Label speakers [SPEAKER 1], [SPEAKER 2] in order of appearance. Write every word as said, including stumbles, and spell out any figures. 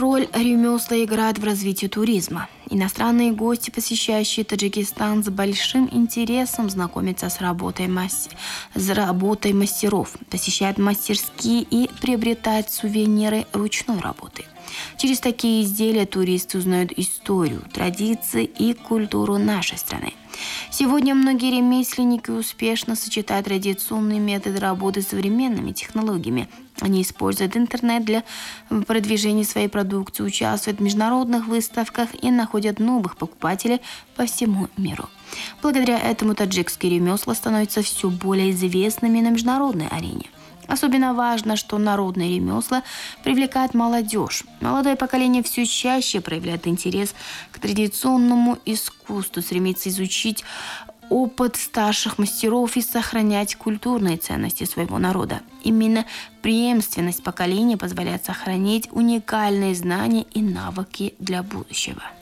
[SPEAKER 1] Роль ремесла играет в развитии туризма. Иностранные гости, посещающие Таджикистан, с большим интересом знакомятся с работой, мас... с работой мастеров, посещают мастерские и приобретают сувениры ручной работы. Через такие изделия туристы узнают историю, традиции и культуру нашей страны. Сегодня многие ремесленники успешно сочетают традиционные методы работы с современными технологиями. Они используют интернет для продвижения своей продукции, участвуют в международных выставках и находят новых покупателей по всему миру. Благодаря этому таджикские ремесла становятся все более известными на международной арене. Особенно важно, что народные ремесла привлекают молодежь. Молодое поколение все чаще проявляет интерес к традиционному искусству, стремится изучить опыт старших мастеров и сохранять культурные ценности своего народа. Именно преемственность поколений позволяет сохранить уникальные знания и навыки для будущего.